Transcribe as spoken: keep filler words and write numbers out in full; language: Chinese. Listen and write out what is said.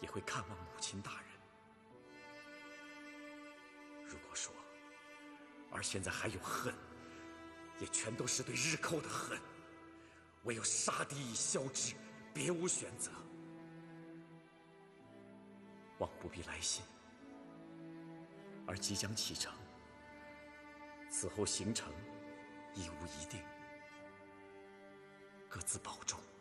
也会看望母亲大人。如果说儿现在还有恨，也全都是对日寇的恨，唯有杀敌以消之，别无选择。望不必来信，儿即将启程，此后行程亦无一定，各自保重。